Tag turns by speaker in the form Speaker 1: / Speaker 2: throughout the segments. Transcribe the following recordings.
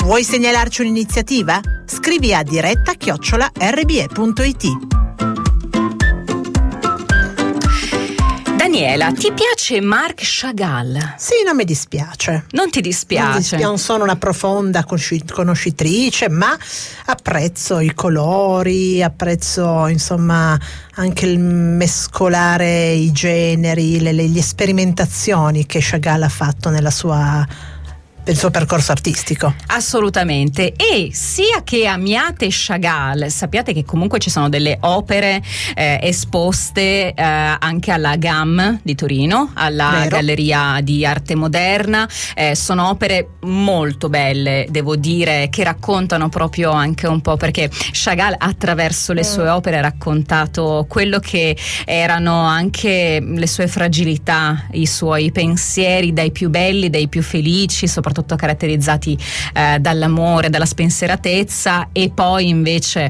Speaker 1: Vuoi segnalarci un'iniziativa? Scrivi a diretta@rbe.it.
Speaker 2: Daniela, ti piace Marc Chagall?
Speaker 1: Sì, non mi dispiace.
Speaker 2: Non ti dispiace?
Speaker 1: Non sono una profonda conoscitrice, ma apprezzo i colori, apprezzo insomma anche il mescolare i generi, le sperimentazioni che Chagall ha fatto nel suo percorso artistico.
Speaker 2: Assolutamente. E sia che amiate Chagall, sappiate che comunque ci sono delle opere esposte anche alla GAM di Torino, alla Galleria di Arte Moderna. Sono opere molto belle, devo dire, che raccontano proprio anche un po', perché Chagall attraverso le sue opere ha raccontato quello che erano anche le sue fragilità, i suoi pensieri, dai più belli, dai più felici, soprattutto caratterizzati dall'amore, dalla spensieratezza, e poi invece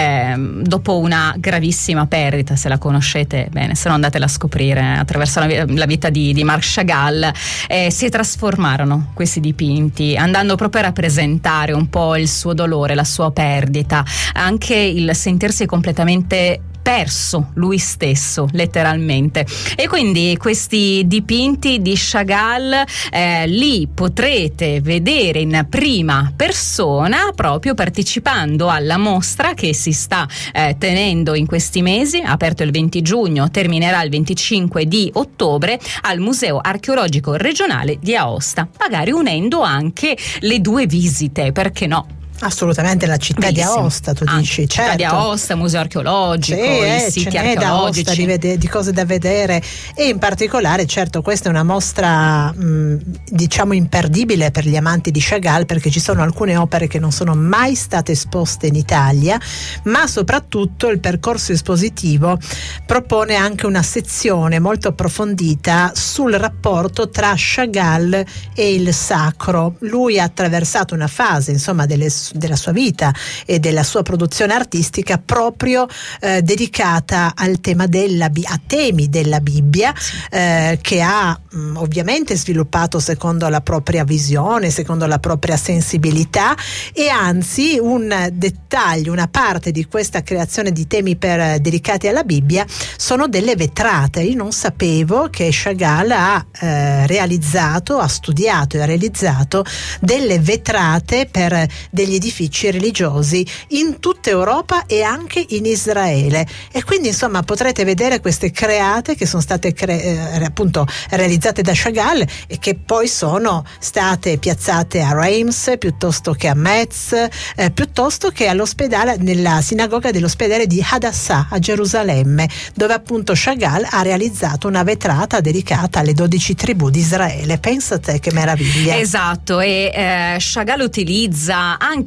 Speaker 2: dopo una gravissima perdita, se la conoscete bene, se no andatela a scoprire, attraverso la vita di Marc Chagall, si trasformarono questi dipinti, andando proprio a rappresentare un po' il suo dolore, la sua perdita, anche il sentirsi completamente perso lui stesso, letteralmente. E quindi questi dipinti di Chagall li potrete vedere in prima persona proprio partecipando alla mostra che si sta tenendo in questi mesi, aperto il 20 giugno, terminerà il 25 di ottobre al Museo Archeologico Regionale di Aosta, magari unendo anche le due visite, perché no?
Speaker 1: Assolutamente, la città
Speaker 2: Bellissimo.
Speaker 1: Di Aosta, tu dici, certo.
Speaker 2: Città di Aosta, museo archeologico, i siti archeologici.
Speaker 1: Di cose da vedere, e in particolare, certo, questa è una mostra diciamo imperdibile per gli amanti di Chagall, perché ci sono alcune opere che non sono mai state esposte in Italia, ma soprattutto il percorso espositivo propone anche una sezione molto approfondita sul rapporto tra Chagall e il sacro. Lui ha attraversato una fase, insomma, della sua vita e della sua produzione artistica proprio dedicata al tema a temi della Bibbia, che ha ovviamente sviluppato secondo la propria visione, secondo la propria sensibilità, e anzi un dettaglio, una parte di questa creazione di temi dedicati alla Bibbia sono delle vetrate. Io non sapevo che Chagall ha studiato e ha realizzato delle vetrate per degli edifici religiosi in tutta Europa e anche in Israele, e quindi insomma potrete vedere queste create che sono state appunto realizzate da Chagall e che poi sono state piazzate a Reims piuttosto che a Metz, piuttosto che all'ospedale, nella sinagoga dell'ospedale di Hadassah a Gerusalemme, dove appunto Chagall ha realizzato una vetrata dedicata alle 12 tribù di Israele. Pensa te che meraviglia.
Speaker 2: Esatto, e Chagall utilizza anche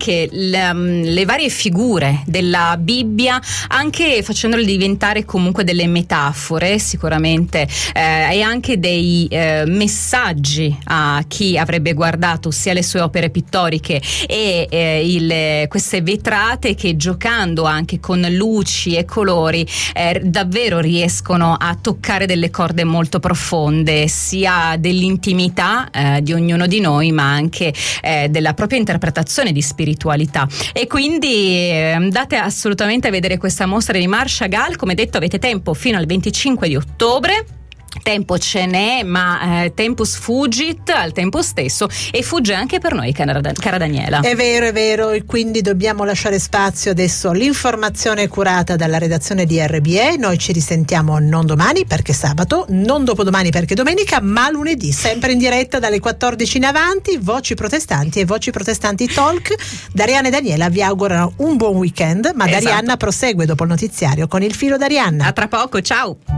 Speaker 2: le varie figure della Bibbia, anche facendole diventare comunque delle metafore sicuramente, e anche dei messaggi a chi avrebbe guardato sia le sue opere pittoriche e queste vetrate, che giocando anche con luci e colori davvero riescono a toccare delle corde molto profonde, sia dell'intimità di ognuno di noi, ma anche della propria interpretazione di spiritualità. E quindi andate assolutamente a vedere questa mostra di Marc Chagall. Come detto, avete tempo fino al 25 di ottobre. Tempo ce n'è, ma tempus fugit al tempo stesso, e fugge anche per noi, cara Daniela.
Speaker 1: È vero, e quindi dobbiamo lasciare spazio adesso all'informazione curata dalla redazione di RBE. Noi ci risentiamo non domani perché sabato, non dopodomani perché domenica, ma lunedì, sempre in diretta dalle 14 in avanti. Voci protestanti e Voci protestanti Talk. Darianna e Daniela vi augurano un buon weekend, ma Darianna prosegue dopo il notiziario con il filo d'Arianna.
Speaker 2: A tra poco, ciao.